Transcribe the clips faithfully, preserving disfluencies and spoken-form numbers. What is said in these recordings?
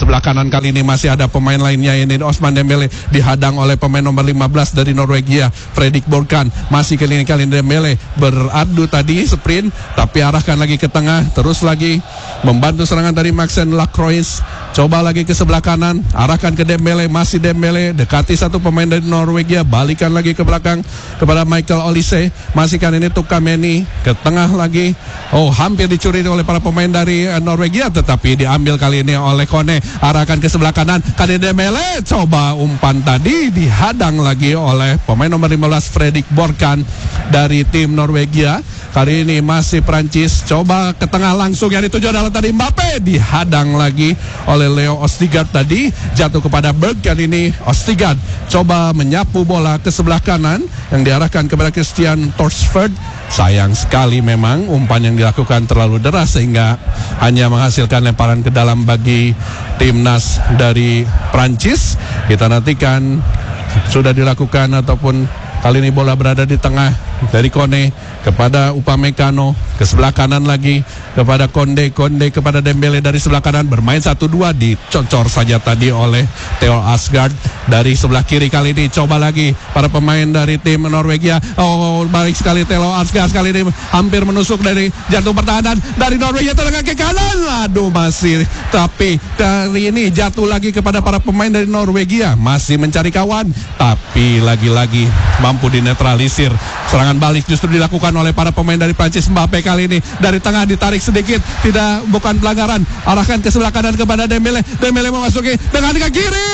sebelah kanan kali ini masih ada pemain lainnya, ini Ousmane Dembele dihadang oleh pemain nomor lima belas dari Norwegia, Fredrik Borkan. Masih kali ini kali ini Dembele beradu tadi sprint, tapi arahkan lagi ke tengah, terus lagi membantu serangan dari Maxen Lacroix. Coba lagi ke sebelah kanan, arahkan ke Dembele, masih Dembele dekati satu pemain dari Norwegia, balikan lagi ke belakang kepada Michael Olise. Masih kali ini Tukameni ke tengah lagi. Oh, hampir dicuri oleh para pemain dari uh, Norwegia, tetapi diambil kali ini oleh Kone. Arahkan ke sebelah kanan, kali Dembele coba umpan tadi dihadang lagi oleh pemain nomor lima belas Fredrik Borkan dari tim Norwegia. Kali ini masih Prancis, coba ke tengah langsung, yang dituju adalah tadi Mbappe, dihadang lagi oleh Leo Ostigard tadi, jatuh kepada Berg. Kali ini Ostigard coba menyapu bola ke sebelah kanan yang diarahkan kepada Christian Torsford. Sayang sekali memang umpan yang dilakukan terlalu deras sehingga hanya menghasilkan lemparan ke dalam bagi timnas dari Prancis. Kita nantikan sudah dilakukan ataupun kali ini bola berada di tengah dari Kone kepada Upamecano, ke sebelah kanan lagi kepada Konde, Konde kepada Dembele dari sebelah kanan, bermain satu dua, dicocor saja tadi oleh Theo Asgard dari sebelah kiri. Kali ini coba lagi para pemain dari tim Norwegia. Oh, baik sekali Theo Asgard kali ini hampir menusuk dari jantung pertahanan dari Norwegia, terangkat ke kanan, aduh masih, tapi kali ini jatuh lagi kepada para pemain dari Norwegia, masih mencari kawan, tapi lagi-lagi mampu dinetralisir. Serangan balik justru dilakukan oleh para pemain dari Prancis. Mbappe kali ini dari tengah ditarik sedikit, tidak, bukan pelanggaran, arahkan ke sebelah kanan kepada Dembele. Dembele memasuki dengan ke kiri,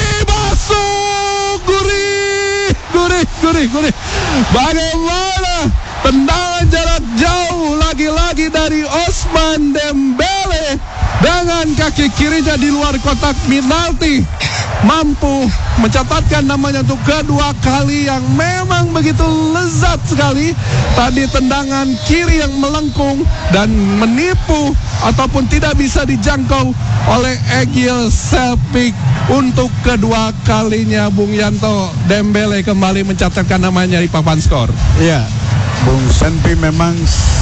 masuk, gurih, gurih, gurih, gurih. Bagaimana tendangan jarak jauh lagi-lagi dari Ousmane Dembele dengan kaki kirinya di luar kotak penalti, mampu mencatatkan namanya untuk kedua kali yang memang begitu lezat sekali. Tadi tendangan kiri yang melengkung dan menipu ataupun tidak bisa dijangkau oleh Egil Selvik. Untuk kedua kalinya Bung Yanto, Dembele kembali mencatatkan namanya di papan skor. Iya, Bung Senpi, memang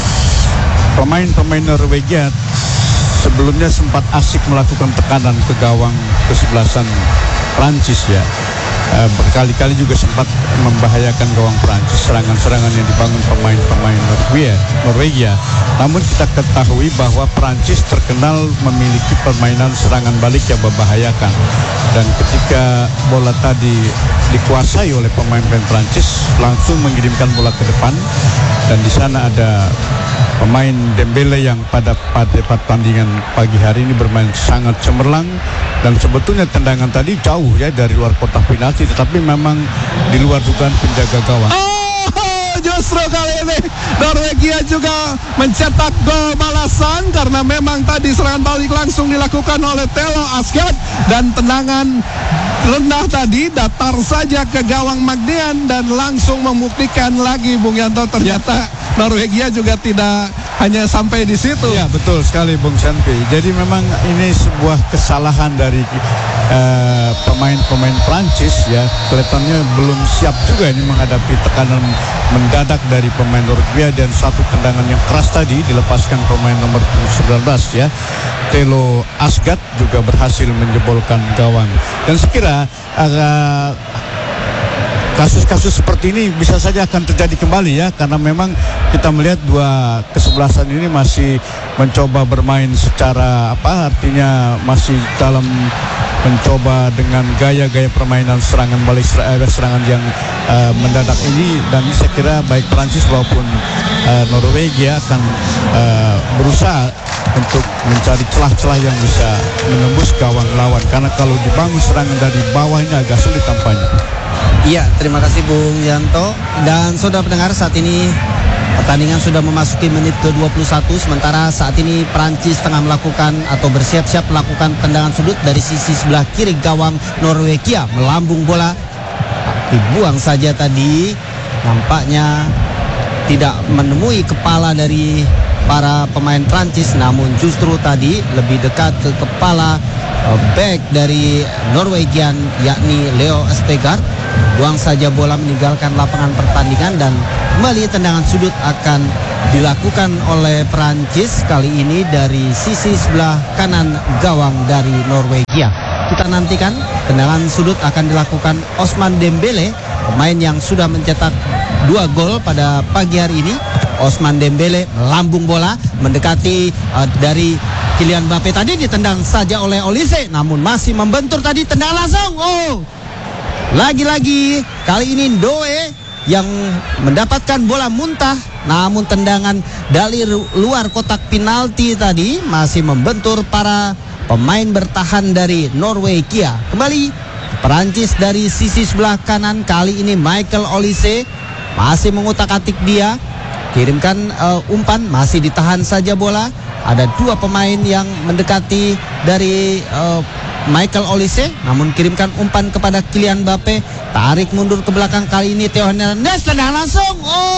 pemain-pemain Norwegia sebelumnya sempat asik melakukan tekanan ke gawang kesebelasan Prancis ya. E, berkali-kali juga sempat membahayakan gawang Prancis, serangan-serangan yang dibangun pemain-pemain Norwegia. Norwegia. Namun kita ketahui bahwa Prancis terkenal memiliki permainan serangan balik yang membahayakan. Dan ketika bola tadi dikuasai oleh pemain-pemain Prancis, langsung mengirimkan bola ke depan, dan di sana ada pemain Dembele yang pada pada pertandingan pagi hari ini bermain sangat cemerlang, dan sebetulnya tendangan tadi jauh ya dari luar kotak penalti, tetapi memang di luar dugaan penjaga gawang. Oh, justru kali ini Norwegia juga mencetak gol balasan karena memang tadi serangan balik langsung dilakukan oleh Theo Asgard, dan tendangan rendah tadi datar saja ke gawang Magnian dan langsung membuktikan lagi Bung Yanto ternyata ya, Norwegia juga tidak hanya sampai di situ. Ya, betul sekali Bung Santi. Jadi memang ini sebuah kesalahan dari uh, pemain-pemain Prancis ya. Kelihatannya belum siap juga ini menghadapi tekanan mendadak dari pemain Norwegia, dan satu tendangan yang keras tadi dilepaskan pemain nomor sembilan belas ya, Theo Asgard, juga berhasil menjebolkan gawang. Dan sekira uh, kasus-kasus seperti ini bisa saja akan terjadi kembali ya, karena memang kita melihat dua kesebelasan ini masih mencoba bermain secara apa, artinya masih dalam mencoba dengan gaya-gaya permainan serangan balik, serangan yang uh, mendadak ini, dan saya kira baik Prancis maupun uh, Norwegia akan uh, berusaha untuk mencari celah-celah yang bisa menembus gawang lawan, karena kalau dibangun serangan dari bawah ini agak sulit tampaknya. Iya, terima kasih Bung Yanto. Dan saudara pendengar, saat ini pertandingan sudah memasuki menit ke dua puluh satu. Sementara saat ini Prancis tengah melakukan atau bersiap-siap melakukan tendangan sudut dari sisi sebelah kiri gawang Norwegia. Melambung bola, dibuang saja tadi. Nampaknya tidak menemui kepala dari para pemain Prancis, namun justru tadi lebih dekat ke kepala uh, back dari Norwegian yakni Leo Østegard. Buang saja bola meninggalkan lapangan pertandingan dan kembali tendangan sudut akan dilakukan oleh Prancis kali ini dari sisi sebelah kanan gawang dari Norwegia. Kita nantikan tendangan sudut akan dilakukan Ousmane Dembele, pemain yang sudah mencetak dua gol pada pagi hari ini. Ousmane Dembele melambung bola mendekati uh, dari Kylian Mbappe, tadi ditendang saja oleh Olise, namun masih membentur tadi, tendangan langsung. Oh, lagi-lagi kali ini Ndoye yang mendapatkan bola muntah, namun tendangan dari luar kotak penalti tadi masih membentur para pemain bertahan dari Norwegia. Kembali Perancis dari sisi sebelah kanan, kali ini Michael Olise masih mengutak-atik dia, kirimkan uh, umpan, masih ditahan saja bola. Ada dua pemain yang mendekati dari uh, Michael Olise, namun kirimkan umpan kepada Kylian Mbappe, tarik mundur ke belakang, kali ini Theo Hernandez, tendangan langsung.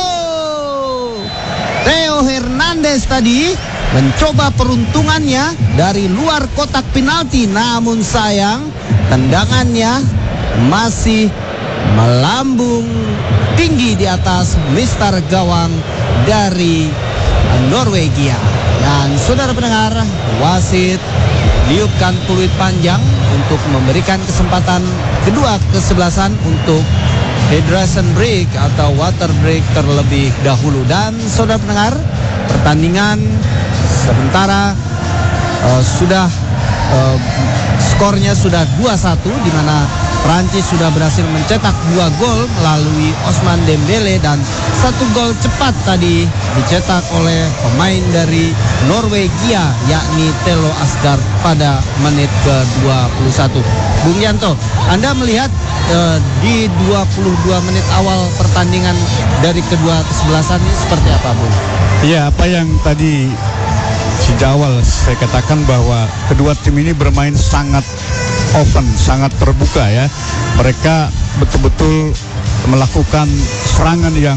Oh, Theo Hernandez tadi mencoba peruntungannya dari luar kotak penalti, namun sayang tendangannya masih melambung tinggi di atas mister gawang dari Norwegia. Dan saudara pendengar, wasit liupkan peluit panjang untuk memberikan kesempatan kedua kesebelasan untuk hydration break atau water break terlebih dahulu. Dan saudara pendengar, pertandingan sementara uh, sudah uh, skornya sudah dua satu, di mana Prancis sudah berhasil mencetak dua gol melalui Ousmane Dembele, dan satu gol cepat tadi dicetak oleh pemain dari Norwegia yakni Theo Østegard pada menit ke dua puluh satu. Bung Yanto, Anda melihat uh, di dua puluh dua menit awal pertandingan dari kedua kesebelasan ini seperti apa, Bung? Ya, apa yang tadi sejak awal saya katakan bahwa kedua tim ini bermain sangat open, sangat terbuka ya. Mereka betul-betul melakukan serangan yang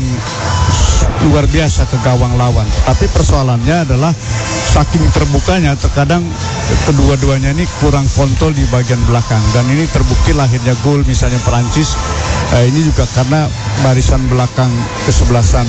luar biasa ke gawang lawan. Tapi persoalannya adalah saking terbukanya terkadang kedua-duanya ini kurang kontrol di bagian belakang, dan ini terbukti lahirnya gol misalnya Perancis. Eh, ini juga karena barisan belakang kesebelasan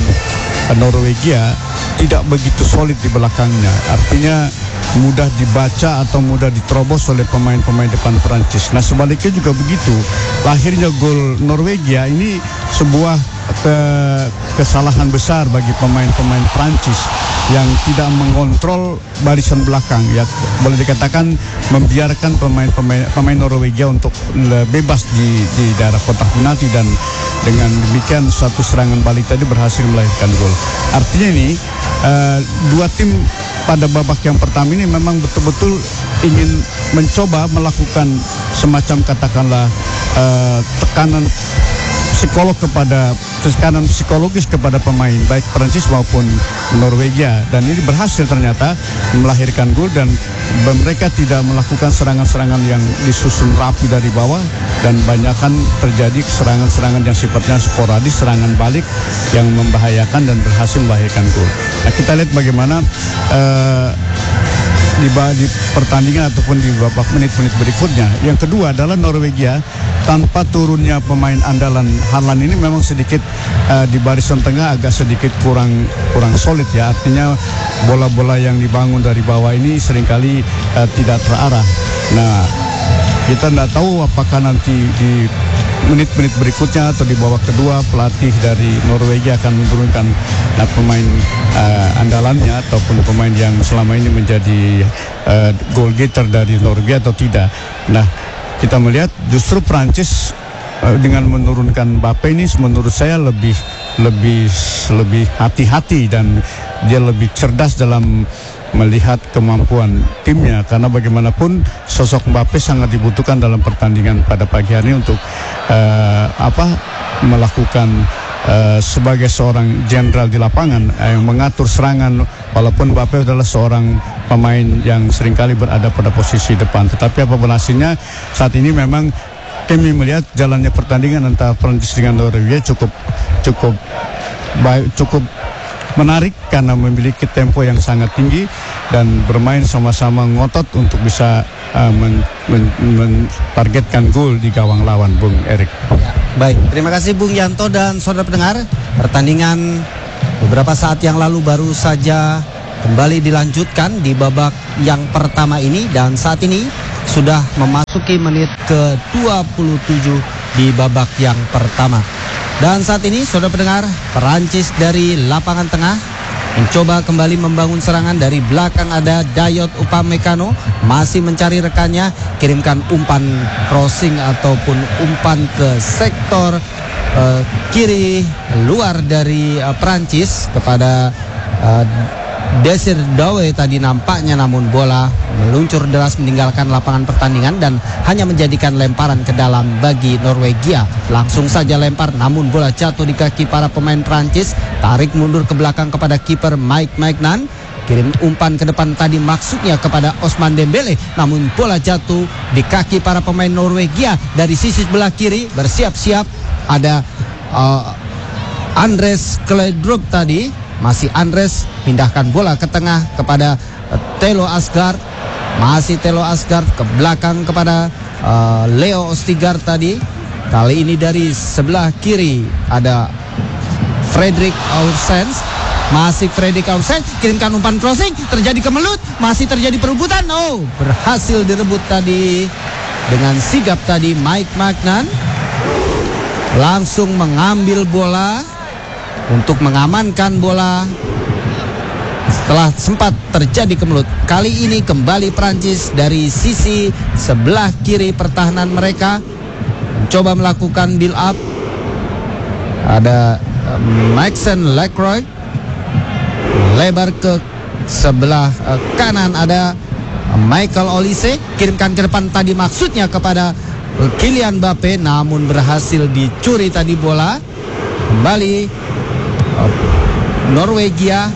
Norwegia tidak begitu solid di belakangnya. Artinya mudah dibaca atau mudah diterobos oleh pemain-pemain depan Perancis. Nah, sebaliknya juga begitu. Lahirnya gol Norwegia ini sebuah ke kesalahan besar bagi pemain-pemain Perancis yang tidak mengontrol barisan belakang, ya boleh dikatakan membiarkan pemain-pemain pemain Norwegia untuk bebas di di daerah kotak penalti, dan dengan demikian satu serangan balik tadi berhasil melahirkan gol. Artinya ini uh, dua tim pada babak yang pertama ini memang betul-betul ingin mencoba melakukan semacam katakanlah uh, tekanan psikolog kepada tekanan psikologis kepada pemain baik Perancis maupun Norwegia, dan ini berhasil ternyata melahirkan gol, dan mereka tidak melakukan serangan-serangan yang disusun rapi dari bawah, dan banyakkan terjadi serangan-serangan yang sifatnya sporadis, serangan balik yang membahayakan dan berhasil melahirkan gol. Nah, kita lihat bagaimana uh, di, di pertandingan ataupun di babak menit-menit berikutnya. Yang kedua adalah Norwegia tanpa turunnya pemain andalan Haaland ini memang sedikit uh, di barisan tengah agak sedikit kurang kurang solid ya. Artinya bola-bola yang dibangun dari bawah ini seringkali uh, tidak terarah. Nah, kita tidak tahu apakah nanti di menit-menit berikutnya atau di babak kedua pelatih dari Norwegia akan menurunkan nah, pemain uh, andalannya ataupun pemain yang selama ini menjadi uh, goal getter dari Norwegia atau tidak. Nah, kita melihat justru Prancis uh, dengan menurunkan Mbappe ini menurut saya lebih lebih lebih hati-hati, dan dia lebih cerdas dalam melihat kemampuan timnya, karena bagaimanapun sosok Mbappe sangat dibutuhkan dalam pertandingan pada pagi hari ini untuk uh, apa melakukan uh, sebagai seorang jenderal di lapangan uh, yang mengatur serangan, walaupun Mbappe adalah seorang pemain yang seringkali berada pada posisi depan. Tetapi apapun hasilnya saat ini memang kami melihat jalannya pertandingan antara Prancis dengan Norwegia cukup cukup baik, cukup menarik karena memiliki tempo yang sangat tinggi, dan bermain sama-sama ngotot untuk bisa uh, men, men, mentargetkan gol di gawang lawan, Bung Erik. Baik, terima kasih Bung Yanto dan saudara pendengar. Pertandingan beberapa saat yang lalu baru saja kembali dilanjutkan di babak yang pertama ini, dan saat ini sudah memasuki menit ke dua puluh tujuh di babak yang pertama. Dan saat ini saudara pendengar, Perancis dari lapangan tengah mencoba kembali membangun serangan. Dari belakang ada Dayot Upamecano, masih mencari rekannya, kirimkan umpan crossing ataupun umpan ke sektor uh, kiri luar dari uh, Perancis kepada uh, Desir Doué tadi nampaknya, namun bola meluncur deras meninggalkan lapangan pertandingan dan hanya menjadikan lemparan ke dalam bagi Norwegia. Langsung saja lempar, namun bola jatuh di kaki para pemain Prancis. Tarik mundur ke belakang kepada kiper Mike Maignan, kirim umpan ke depan tadi maksudnya kepada Ousmane Dembele, namun bola jatuh di kaki para pemain Norwegia. Dari sisi sebelah kiri bersiap-siap ada uh, Andres Kleidrup tadi. Masih Andres pindahkan bola ke tengah kepada uh, Thelo Asgard. Masih Thelo Asgard ke belakang kepada uh, Leo Ostigard tadi. Kali ini dari sebelah kiri ada Fredrik Aursens. Masih Fredrik Aursens, kirimkan umpan crossing, terjadi kemelut, masih terjadi perebutan. Oh, berhasil direbut tadi dengan sigap tadi Mike Maignan. Langsung mengambil bola untuk mengamankan bola setelah sempat terjadi kemelut. Kali ini kembali Prancis dari sisi sebelah kiri pertahanan mereka mencoba melakukan build up. Ada um, Maxen Lacroix, lebar ke sebelah uh, kanan ada uh, Michael Olise, kirimkan ke depan tadi maksudnya kepada uh, Kylian Mbappe, namun berhasil dicuri tadi bola. Kembali Norwegia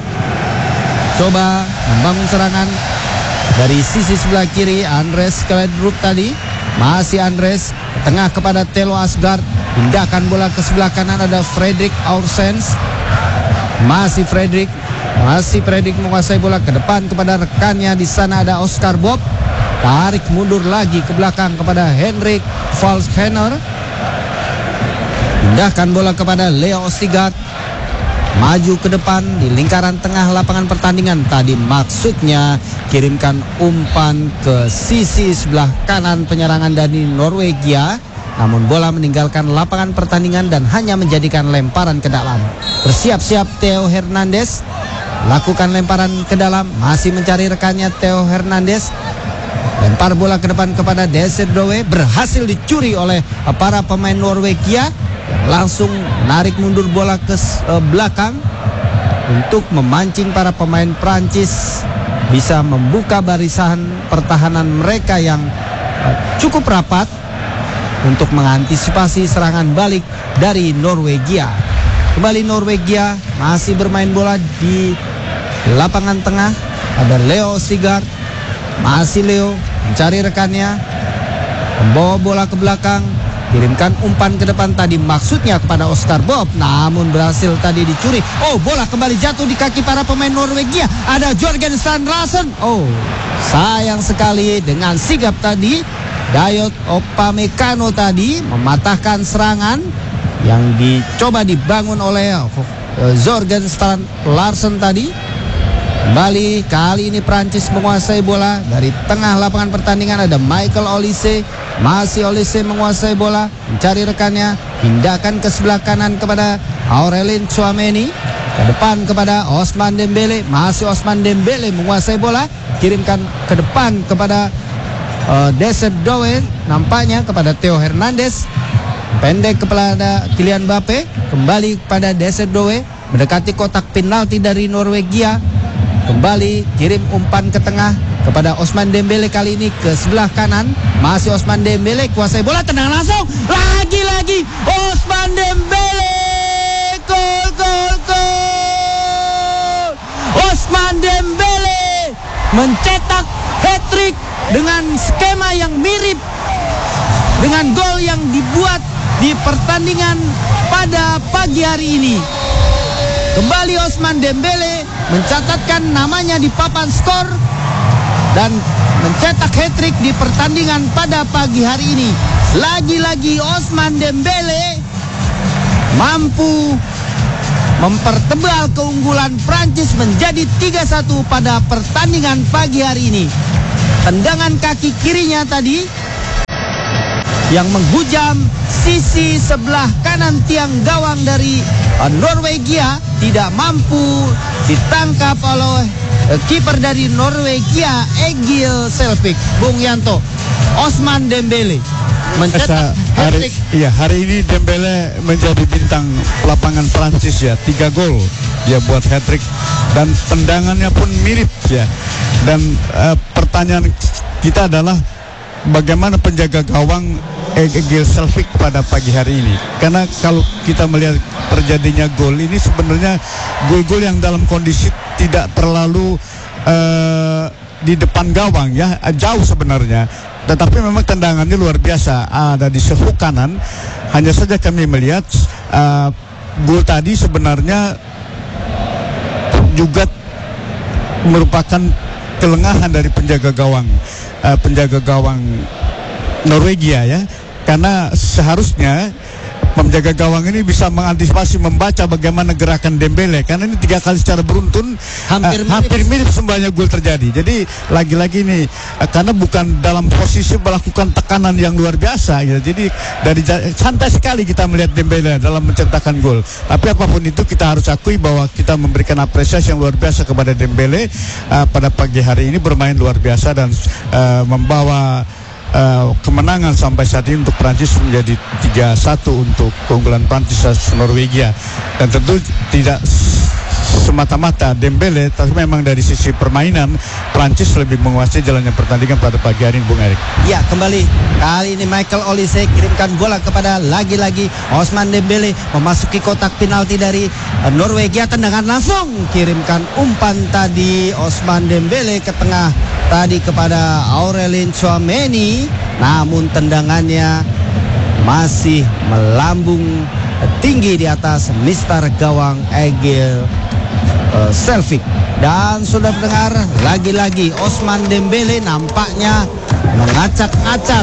coba membangun serangan dari sisi sebelah kiri. Andres Kleidrup tadi, masih Andres ke tengah kepada Thelo Asgard, pindahkan bola ke sebelah kanan ada Fredrik Aursens. Masih Fredrik, masih Fredrik menguasai bola ke depan kepada rekannya. Di sana ada Oscar Bob, tarik mundur lagi ke belakang kepada Henrik Valskenner, pindahkan bola kepada Leo Ostigard. Maju ke depan di lingkaran tengah lapangan pertandingan. Tadi maksudnya kirimkan umpan ke sisi sebelah kanan penyerangan dari Norwegia, namun bola meninggalkan lapangan pertandingan dan hanya menjadikan lemparan ke dalam. Bersiap-siap Theo Hernandez, lakukan lemparan ke dalam, masih mencari rekannya Theo Hernandez. Lempar bola ke depan kepada Desir Doué, berhasil dicuri oleh para pemain Norwegia. Langsung narik mundur bola ke uh, belakang untuk memancing para pemain Prancis bisa membuka barisan pertahanan mereka yang uh, cukup rapat untuk mengantisipasi serangan balik dari Norwegia. Kembali Norwegia masih bermain bola di lapangan tengah. Ada Leo Ostigard, masih Leo mencari rekannya, membawa bola ke belakang, kirimkan umpan ke depan tadi maksudnya kepada Oscar Bob, namun berhasil tadi dicuri. Oh, bola kembali jatuh di kaki para pemain Norwegia. Ada Jorgen Strand Larsen. Oh, sayang sekali dengan sigap tadi Dayot Upamecano tadi mematahkan serangan yang dicoba dibangun oleh uh, Jorgen Strand Larsen tadi. Kembali kali ini Prancis menguasai bola dari tengah lapangan pertandingan. Ada Michael Olise, masih Olise menguasai bola, mencari rekannya, pindahkan ke sebelah kanan kepada Aurelien Tchouameni, ke depan kepada Ousmane Dembele, masih Ousmane Dembele menguasai bola, kirimkan ke depan kepada uh, Desir Doué, nampaknya kepada Theo Hernandez, pendek kepada Kylian Mbappe, kembali kepada Desir Doué, mendekati kotak penalti dari Norwegia. Kembali kirim umpan ke tengah kepada Ousmane Dembele, kali ini ke sebelah kanan. Masih Ousmane Dembele kuasai bola, tendang langsung. Lagi-lagi Ousmane Dembele. Gol, gol, gol. Ousmane Dembele mencetak hat-trick dengan skema yang mirip dengan gol yang dibuat di pertandingan pada pagi hari ini. Kembali Ousmane Dembele mencatatkan namanya di papan skor dan mencetak hat-trick di pertandingan pada pagi hari ini. Lagi-lagi Ousmane Dembele mampu mempertebal keunggulan Prancis menjadi tiga satu pada pertandingan pagi hari ini. Tendangan kaki kirinya tadi yang menghujam sisi sebelah kanan tiang gawang dari uh, Norwegia tidak mampu ditangkap oleh uh, kiper dari Norwegia Egil Selvik. Bung Yanto, Ousmane Dembele mencetak hari, iya, hari ini Dembele menjadi bintang lapangan Prancis ya, tiga gol dia buat hat-trick dan tendangannya pun mirip ya. Dan uh, pertanyaan kita adalah bagaimana penjaga gawang Egil Selvik pada pagi hari ini, karena kalau kita melihat terjadinya gol ini sebenarnya gol-gol yang dalam kondisi tidak terlalu uh, di depan gawang ya, jauh sebenarnya, tetapi memang tendangannya luar biasa ada di sebelah kanan. Hanya saja kami melihat uh, gol tadi sebenarnya juga merupakan kelengahan dari penjaga gawang uh, penjaga gawang Norwegia ya, karena seharusnya penjaga gawang ini bisa mengantisipasi, membaca bagaimana gerakan Dembele, karena ini tiga kali secara beruntun hampir, uh, mirip. hampir mirip semuanya gol terjadi. Jadi lagi-lagi ini uh, karena bukan dalam posisi melakukan tekanan yang luar biasa ya. Jadi dari santai sekali kita melihat Dembele dalam mencetakkan gol. Tapi apapun itu kita harus akui bahwa kita memberikan apresiasi yang luar biasa kepada Dembele uh, pada pagi hari ini, bermain luar biasa dan uh, membawa Uh, kemenangan sampai saat ini untuk Prancis menjadi tiga satu untuk keunggulan Prancis atas Norwegia. Dan tentu tidak semata-mata Dembele, tapi memang dari sisi permainan Prancis lebih menguasai jalannya pertandingan pada pagi hari ini, Bung Erik. Ya, kembali kali ini Michael Olise kirimkan bola kepada lagi-lagi Ousmane Dembele memasuki kotak penalti dari uh, Norwegia. Tendangan langsung kirimkan umpan tadi Ousmane Dembele ke tengah tadi kepada Aurelien Tchouameni, namun tendangannya masih melambung tinggi di atas mister gawang Egil uh, Selvik. Dan sudah mendengar, lagi-lagi Ousmane Dembele nampaknya mengacak-acak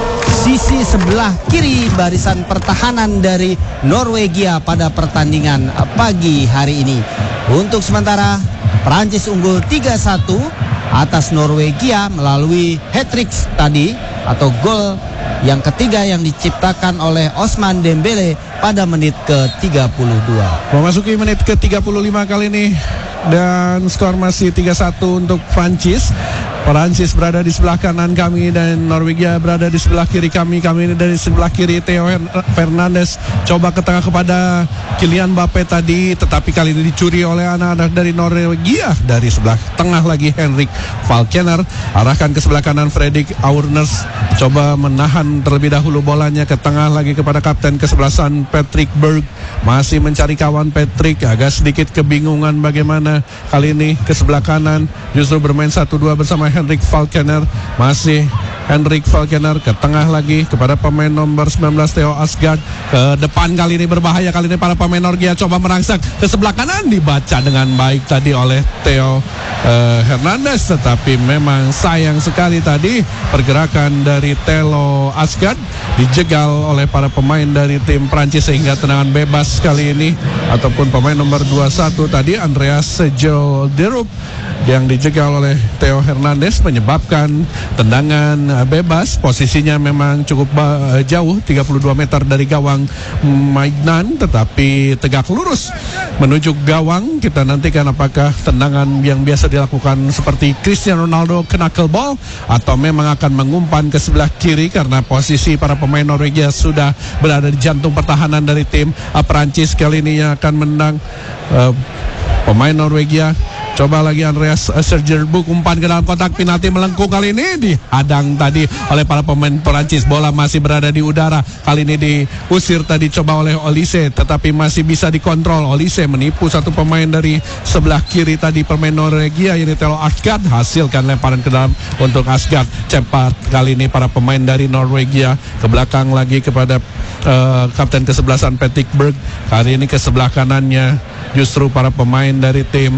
sisi sebelah kiri barisan pertahanan dari Norwegia pada pertandingan pagi hari ini. Untuk sementara Prancis unggul tiga satu atas Norwegia melalui hat-trick tadi atau gol yang ketiga yang diciptakan oleh Ousmane Dembele pada menit ke tiga puluh dua. Memasuki menit ke tiga puluh lima kali ini dan skor masih tiga satu untuk Prancis. Prancis berada di sebelah kanan kami dan Norwegia berada di sebelah kiri kami. Kami ini dari sebelah kiri Theo Fernandes coba ke tengah kepada Kylian Mbappe tadi, tetapi kali ini dicuri oleh anak-anak dari Norwegia. Dari sebelah tengah lagi Henrik Falkener arahkan ke sebelah kanan. Fredrik Aurners coba menahan terlebih dahulu bolanya ke tengah lagi kepada kapten kesebelasan Patrick Berg, masih mencari kawan. Patrick agak sedikit kebingungan bagaimana kali ini ke sebelah kanan, justru bermain satu dua bersama Henrik Falkener. Masih Henrik Falkener ke tengah lagi kepada pemain nomor sembilan belas Theo Asgard. Ke depan kali ini berbahaya, kali ini para pemain Norwegia coba merangsek ke sebelah kanan, dibaca dengan baik tadi oleh Theo uh, Hernandez, tetapi memang sayang sekali tadi pergerakan dari Theo Asgard dijegal oleh para pemain dari tim Prancis sehingga tendangan bebas kali ini ataupun pemain nomor dua puluh satu tadi Andreas Sejoderup yang dijegal oleh Theo Hernandez menyebabkan tendangan bebas. Posisinya memang cukup jauh, tiga puluh dua meter dari gawang Maignan, tetapi tegak lurus menuju gawang. Kita nantikan apakah tendangan yang biasa dilakukan seperti Cristiano Ronaldo ke knuckleball atau memang akan mengumpan ke sebelah kiri, karena posisi para pemain Norwegia sudah berada di jantung pertahanan dari tim Prancis. Kali ini yang akan menang uh, pemain Norwegia. Coba lagi Andreas Sejoderup umpan ke dalam kotak penalti melengkung, kali ini dihadang tadi oleh para pemain Perancis. Bola masih berada di udara, kali ini diusir tadi coba oleh Olise, tetapi masih bisa dikontrol. Olise menipu satu pemain dari sebelah kiri tadi pemain Norwegia, yaitu Theo Asgard, hasilkan lemparan ke dalam untuk Asgard. Cepat kali ini para pemain dari Norwegia ke belakang lagi kepada uh, kapten kesebelasan Patrick Berg. Kali ini ke sebelah kanannya justru para pemain dari tim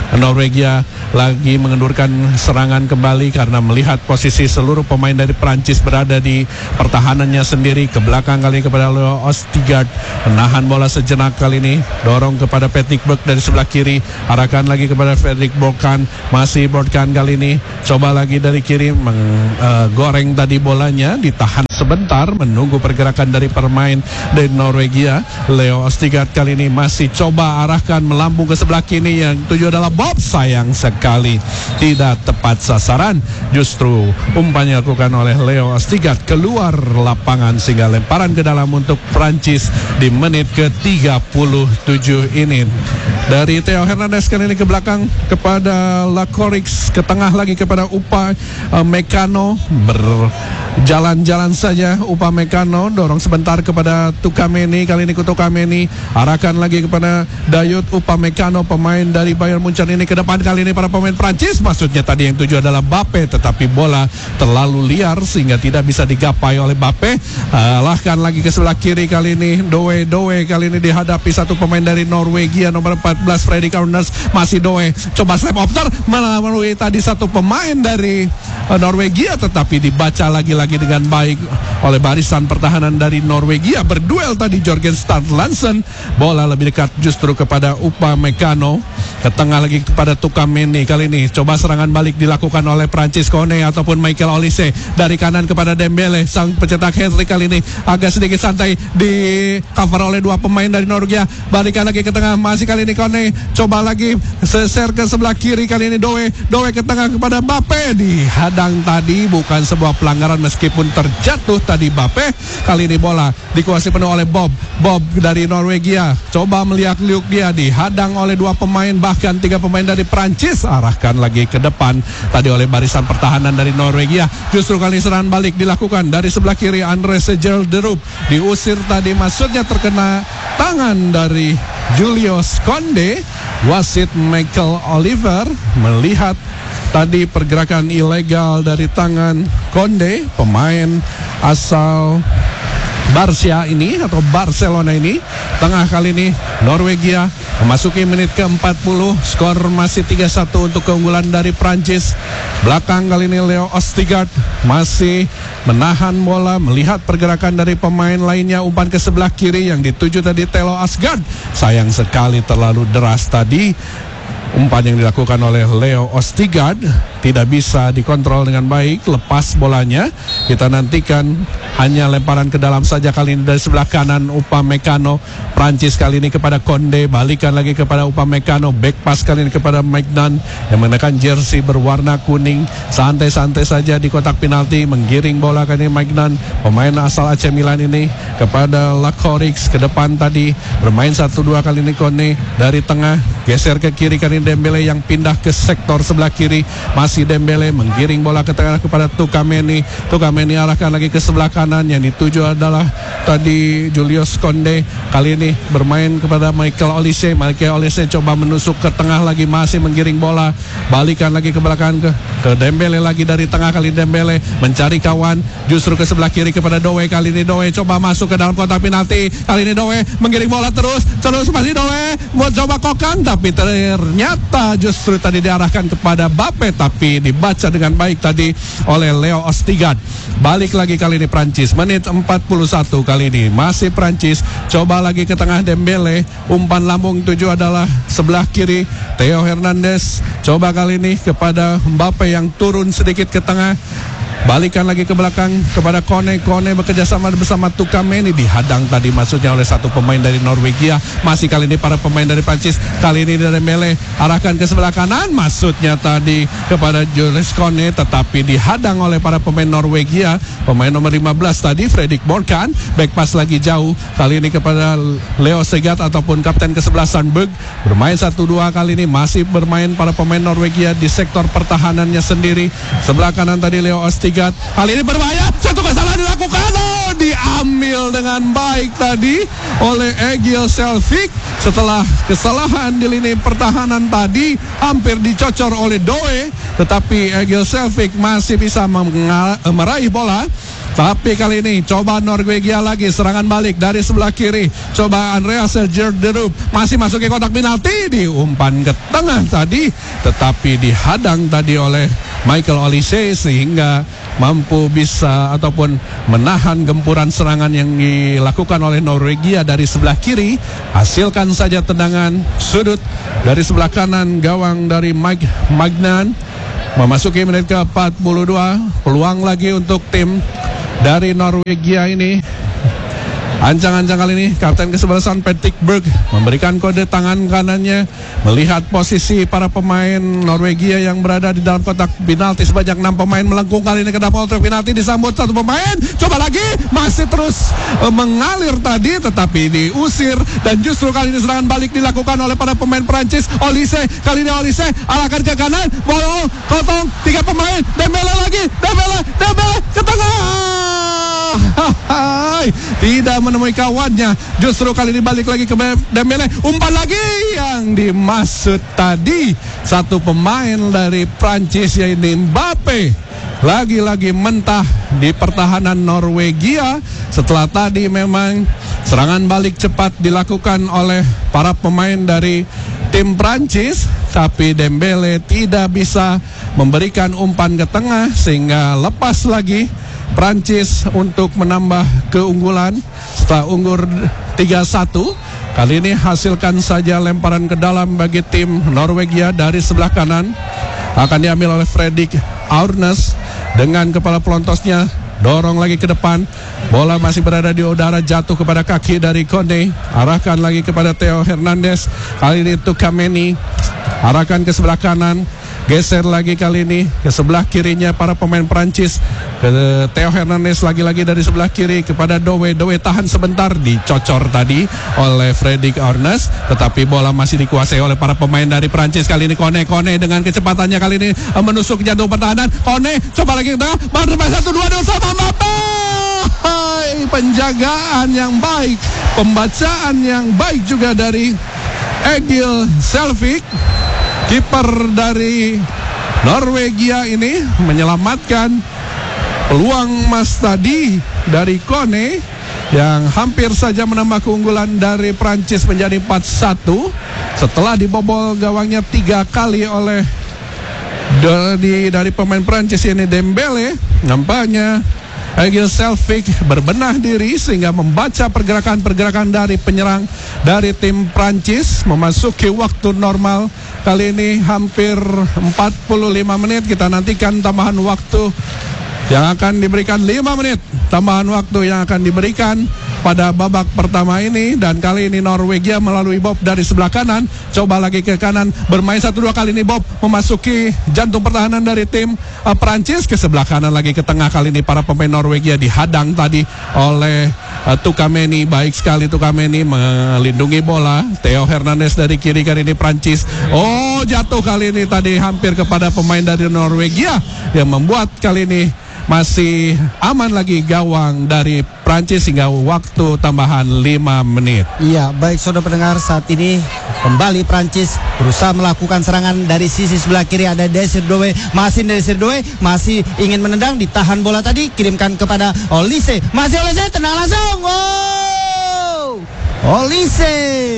Norwegia lagi mengendurkan serangan kembali karena melihat posisi seluruh pemain dari Prancis berada di pertahanannya sendiri. Ke belakang kali kepada Leo Ostigard, menahan bola sejenak kali ini, dorong kepada Patrick Berg dari sebelah kiri, arahkan lagi kepada Fredrik Borkan, masih Borkan kali ini, coba lagi dari kiri, menggoreng uh, tadi bolanya, ditahan sebentar, menunggu pergerakan dari pemain dari Norwegia. Leo Ostigard kali ini masih coba arahkan melambung ke sebelah kiri, yang tujuh adalah Bob, sayang sekali tidak tepat sasaran. Justru umpan yang dilakukan oleh Leo Ostigard keluar lapangan sehingga lemparan ke dalam untuk Prancis di menit ke tiga puluh tujuh ini. Dari Theo Hernandez kali ini ke belakang kepada Lacorix, ke tengah lagi kepada Upa uh, Mekano, berjalan-jalan saja Upa Mekano, dorong sebentar kepada Tukameni, kali ini ke Tukameni, arahkan lagi kepada Dayot Upa Mekano, pemain dari Bayern Munchen ini ke depan kali ini para pemain Prancis, maksudnya tadi yang tujuh adalah Bape, tetapi bola terlalu liar sehingga tidak bisa digapai oleh Bape. Arahkan lagi ke sebelah kiri kali ini Doe, Doe kali ini dihadapi satu pemain dari Norwegia nomor empat belas Fredrik Aarnes, masih Doe, coba slap opter melalui tadi satu pemain dari uh, Norwegia, tetapi dibaca lagi-lagi dengan baik oleh barisan pertahanan dari Norwegia. Berduel tadi Jorgen Strand Larsen, bola lebih dekat justru kepada Upa Mekano, ke tengah lagi kepada Tukameni, kali ini coba serangan balik dilakukan oleh Prancis, Kone ataupun Michael Olise, dari kanan kepada Dembele, sang pencetak hat-trick kali ini agak sedikit santai di cover oleh dua pemain dari Norwegia, balikan lagi ke tengah, masih kali ini Kone, coba lagi seser ke sebelah kiri, kali ini Doe, Doe ke tengah kepada Bape, dihadang tadi, bukan sebuah pelanggaran meskipun terjatuh tadi Bape. Kali ini bola dikuasai penuh oleh Bob, Bob dari Norwegia, coba melihat-liuk dia, dihadang oleh dua pemain, bahkan tiga pemain dari Prancis, arahkan lagi ke depan tadi oleh barisan pertahanan dari Norwegia. Justru kali serangan balik dilakukan dari sebelah kiri, Andre Segelderup diusir tadi, maksudnya terkena tangan dari Julius Konde. Wasit Michael Oliver melihat tadi pergerakan ilegal dari tangan Konde, pemain asal Barcia ini atau Barcelona ini. Tengah kali ini Norwegia memasuki menit ke empat puluh, skor masih tiga satu untuk keunggulan dari Prancis. Belakang kali ini Leo Ostigard masih menahan bola, melihat pergerakan dari pemain lainnya, umpan ke sebelah kiri yang dituju tadi Theo Asgard, sayang sekali terlalu deras tadi umpan yang dilakukan oleh Leo Ostigard, tidak bisa dikontrol dengan baik, lepas bolanya. Kita nantikan hanya lemparan ke dalam saja kali ini dari sebelah kanan Upa Mekano. Prancis kali ini kepada Konde, balikan lagi kepada Upa Mekano, back pass kali ini kepada Magnan yang mengenakan jersey berwarna kuning, santai-santai saja di kotak penalti, menggiring bola kali ini Magnan, pemain asal A C Milan ini, kepada Lacorix, ke depan tadi bermain satu dua kali ini Konde, dari tengah geser ke kiri kali ini Dembele yang pindah ke sektor sebelah kiri, masih Dembele menggiring bola ke tengah kepada Tukameni, Tukameni arahkan lagi ke sebelah kanan, yang dituju adalah tadi Julius Konde, kali ini bermain kepada Michael Olise, Michael Olise coba menusuk ke tengah lagi, masih menggiring bola, balikan lagi ke belakang ke, ke Dembele lagi dari tengah, kali Dembele mencari kawan, justru ke sebelah kiri kepada Doe, kali ini Doe coba masuk ke dalam kotak penalti, kali ini Doe menggiring bola terus, terus masih Doe buat coba kokang, tapi ternyata justru tadi diarahkan kepada Bape, tapi dibaca dengan baik tadi oleh Leo Ostigard. Balik lagi kali ini Prancis, menit empat puluh satu kali ini masih Prancis, coba lagi ke tengah Dembele, umpan lambung tuju adalah sebelah kiri Theo Hernandez, coba kali ini kepada Mbappe yang turun sedikit ke tengah, balikan lagi ke belakang kepada Kone, Kone bekerja sama bersama Tukameni, dihadang tadi maksudnya oleh satu pemain dari Norwegia, masih kali ini para pemain dari Prancis, kali ini dari Dembele arahkan ke sebelah kanan, maksudnya tadi kepada Julius Kone, tetapi dihadang oleh para pemain Norwegia, pemain nomor lima belas tadi Fredrik Borkan, back pass lagi jauh, kali ini kepada Leo Segat ataupun kapten kesebelasan Berg, bermain satu dua kali ini, masih bermain para pemain Norwegia di sektor pertahanannya sendiri, sebelah kanan tadi Leo Ostigard, kali ini berbahaya, satu kesalahan dilakukan, oh diambil dengan baik tadi oleh Egil Selvik, setelah kesalahan di lini pertahanan tadi hampir dicocor oleh Doe, tetapi Egil Selvik masih bisa meraih bola Tapi kali ini coba Norwegia lagi, serangan balik dari sebelah kiri. Coba Andreas Gerderup masih masuk ke kotak penalti, diumpan ke tengah tadi, tetapi dihadang tadi oleh Michael Olise sehingga mampu bisa ataupun menahan gempuran serangan yang dilakukan oleh Norwegia dari sebelah kiri. Hasilkan saja tendangan sudut dari sebelah kanan gawang dari Mike Magnan. Memasuki menit ke empat puluh dua, peluang lagi untuk tim dari Norwegia ini. Ancang-ancang kali ini kapten kesebelasan Patrick Berg memberikan kode tangan kanannya melihat posisi para pemain Norwegia yang berada di dalam kotak penalti. Sebanyak enam pemain melengkung kali ini ke dalam kotak penalti, disambut satu pemain, coba lagi, masih terus uh, mengalir tadi tetapi diusir, dan justru kali ini serangan balik dilakukan oleh para pemain Prancis. Olise, kali ini Olise arahkan ke kanan, bola kosong, tiga pemain, Dembele lagi, Dembele, Dembele ke tengah. Hai, tidak menemui kawannya. Justru kali ini balik lagi ke Dembele, umpan lagi yang dimaksud tadi satu pemain dari Prancis yaitu Mbappe. Lagi-lagi mentah di pertahanan Norwegia setelah tadi memang serangan balik cepat dilakukan oleh para pemain dari tim Prancis, tapi Dembele tidak bisa memberikan umpan ke tengah sehingga lepas lagi Prancis untuk menambah keunggulan setelah unggul tiga satu. Kali ini hasilkan saja lemparan ke dalam bagi tim Norwegia dari sebelah kanan. Akan diambil oleh Fredrik Aurnes dengan kepala pelontosnya. Dorong lagi ke depan. Bola masih berada di udara, jatuh kepada kaki dari Kone. Arahkan lagi kepada Theo Hernandez. Kali ini Tukameni. Arahkan ke sebelah kanan. Geser lagi kali ini ke sebelah kirinya para pemain Prancis, ke Theo Hernandez lagi-lagi dari sebelah kiri kepada Dowe. Dowe tahan sebentar, dicocor tadi oleh Fredrik Aurnes, tetapi bola masih dikuasai oleh para pemain dari Prancis. Kali ini Kone, Kone dengan kecepatannya kali ini menusuk jantung pertahanan. Kone coba lagi ke tengah, berdua satu dua dua sama Mbappe. Hai, penjagaan yang baik, pembacaan yang baik juga dari Egil Selvik. Kiper dari Norwegia ini menyelamatkan peluang emas tadi dari Kone yang hampir saja menambah keunggulan dari Prancis menjadi empat satu setelah dibobol gawangnya tiga kali oleh dari, dari pemain Prancis ini Dembele. Nampaknya Egil Selvik berbenah diri sehingga membaca pergerakan-pergerakan dari penyerang dari tim Prancis. Memasuki waktu normal kali ini hampir empat puluh lima menit. Kita nantikan tambahan waktu yang akan diberikan, lima menit tambahan waktu yang akan diberikan pada babak pertama ini. Dan kali ini Norwegia melalui Bob dari sebelah kanan, coba lagi ke kanan, bermain satu dua kali ini Bob memasuki jantung pertahanan dari tim uh, Prancis. Ke sebelah kanan lagi ke tengah, kali ini para pemain Norwegia dihadang tadi oleh uh, Tukameni. Baik sekali Tukameni melindungi bola. Theo Hernandez dari kiri, kali ini Prancis, oh jatuh kali ini tadi hampir kepada pemain dari Norwegia yang membuat kali ini masih aman lagi gawang dari Prancis hingga waktu tambahan lima menit. Iya, baik saudara pendengar, saat ini kembali Prancis berusaha melakukan serangan dari sisi sebelah kiri. Ada Desir Doe, masih Desir Doe, masih ingin menendang, ditahan bola tadi, kirimkan kepada Olise, masih Olise, tenang langsung. Wow, Olise,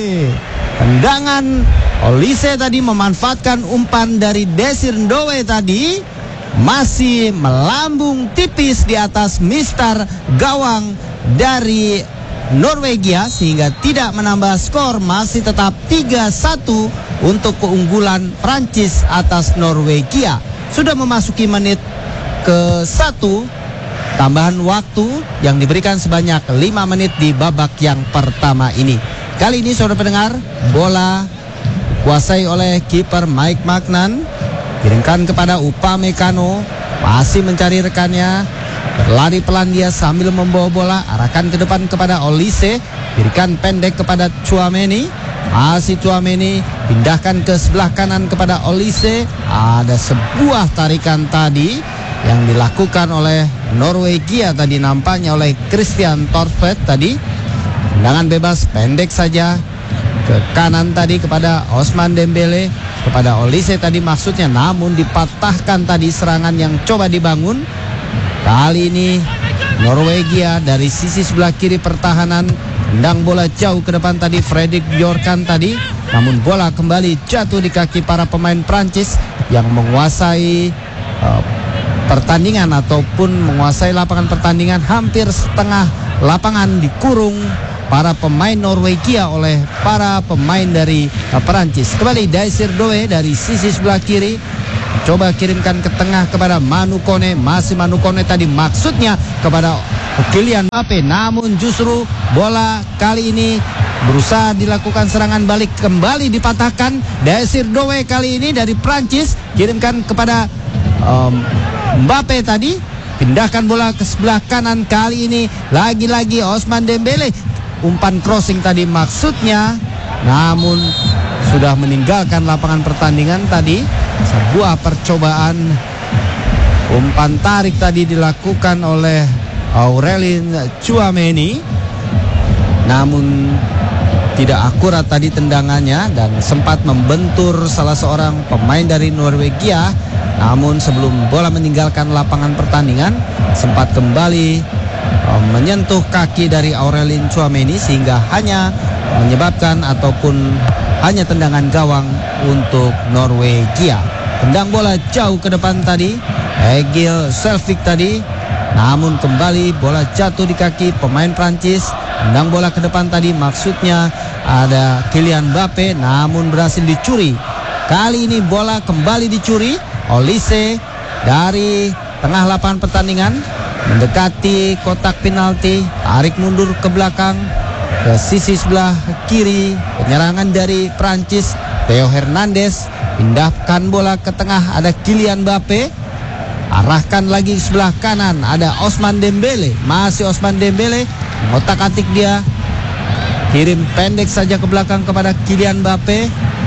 tendangan Olise tadi memanfaatkan umpan dari Desir Doe tadi, masih melambung tipis di atas mistar gawang dari Norwegia sehingga tidak menambah skor. Masih tetap tiga satu untuk keunggulan Prancis atas Norwegia. Sudah memasuki menit ke satu, tambahan waktu yang diberikan sebanyak lima menit di babak yang pertama ini. Kali ini saudara pendengar, bola kuasai oleh kiper Mike Magnan, kirimkan kepada Upamecano, masih mencari rekannya, berlari pelan dia sambil membawa bola, arahkan ke depan kepada Olise, berikan pendek kepada Tchouaméni, masih Tchouaméni, pindahkan ke sebelah kanan kepada Olise. Ada sebuah tarikan tadi yang dilakukan oleh Norwegia tadi, nampaknya oleh Christian Torfet tadi. Tendangan bebas pendek saja ke kanan tadi kepada Ousmane Dembele, kepada Olise tadi maksudnya, namun dipatahkan tadi serangan yang coba dibangun. Kali ini Norwegia. Dari sisi sebelah kiri pertahanan, tendang bola jauh ke depan tadi Fredrik Bjorkan tadi, namun bola kembali jatuh di kaki para pemain Prancis yang menguasai uh, pertandingan ataupun menguasai lapangan pertandingan. Hampir setengah lapangan dikurung para pemain Norwegia oleh para pemain dari uh, Perancis. Kembali Daisir Doe dari sisi sebelah kiri, coba kirimkan ke tengah kepada Manu Kone. Masih Manu Kone tadi maksudnya kepada Kylian Mbappe, namun justru bola kali ini berusaha dilakukan serangan balik, kembali dipatahkan. Daisir Doe kali ini dari Prancis kirimkan kepada um, Mbappe tadi, pindahkan bola ke sebelah kanan. Kali ini lagi-lagi Ousmane Dembele, umpan crossing tadi maksudnya, namun sudah meninggalkan lapangan pertandingan tadi. Sebuah percobaan umpan tarik tadi dilakukan oleh Aurelien Tchouameni, namun tidak akurat tadi tendangannya dan sempat membentur salah seorang pemain dari Norwegia. Namun sebelum bola meninggalkan lapangan pertandingan, sempat kembali um, menyentuh kaki dari Aurelien Tchouameni sehingga hanya menyebabkan ataupun hanya tendangan gawang untuk Norwegia. Tendang bola jauh ke depan tadi Egil Selvik tadi, namun kembali bola jatuh di kaki pemain Prancis. Tendang bola ke depan tadi maksudnya ada Kylian Mbappe, namun berhasil dicuri. Kali ini bola kembali dicuri. Olise dari tengah lapangan pertandingan mendekati kotak penalti, tarik mundur ke belakang ke sisi sebelah kiri. Penyerangan dari Prancis, Theo Hernandez pindahkan bola ke tengah, ada Kylian Mbappe. Arahkan lagi ke sebelah kanan, ada Ousmane Dembele. Masih Ousmane Dembele, ngotak-atik dia, kirim pendek saja ke belakang kepada Kylian Mbappe.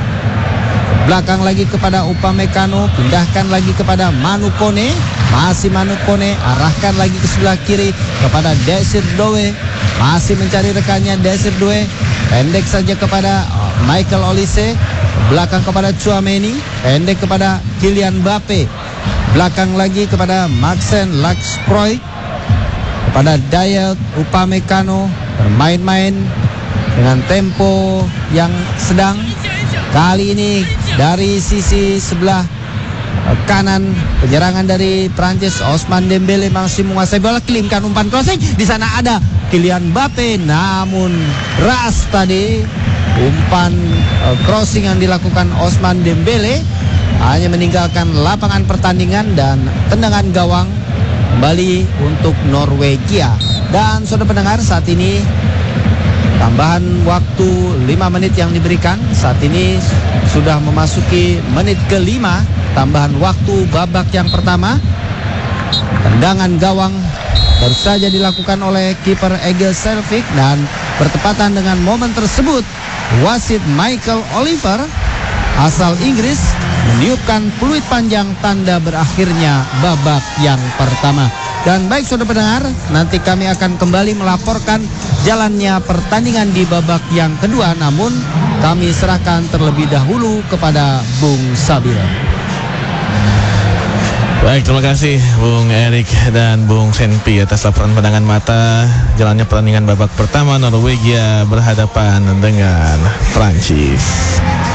Belakang lagi kepada Upamecano, pindahkan lagi kepada Manu Kone. Masih Manu Kone, arahkan lagi ke sebelah kiri kepada Daisir Doe. Masih mencari rekannya Daisir Doe, pendek saja kepada Michael Olise. Belakang kepada Tchouameni, pendek kepada Kylian Mbappe. Belakang lagi kepada Maxen Lacroix, kepada Dayot Upamecano, bermain-main dengan tempo yang sedang. Kali ini dari sisi sebelah kanan, penyerangan dari Prancis, Ousmane Dembele masih menguasai bola, kirimkan umpan crossing. Di sana ada Kylian Mbappe, namun ras tadi umpan uh, crossing yang dilakukan Ousmane Dembele hanya meninggalkan lapangan pertandingan dan tendangan gawang kembali untuk Norwegia. Dan saudara pendengar, saat ini tambahan waktu lima menit yang diberikan. Saat ini sudah memasuki menit kelima tambahan waktu babak yang pertama. Tendangan gawang baru saja dilakukan oleh kiper Egil Selvik, dan bertepatan dengan momen tersebut wasit Michael Oliver asal Inggris meniupkan peluit panjang tanda berakhirnya babak yang pertama. Dan baik saudara pendengar, nanti kami akan kembali melaporkan jalannya pertandingan di babak yang kedua, namun kami serahkan terlebih dahulu kepada Bung Sabil. Baik, terima kasih Bung Erik dan Bung Senpi atas laporan pandangan mata jalannya pertandingan babak pertama Norwegia berhadapan dengan Prancis.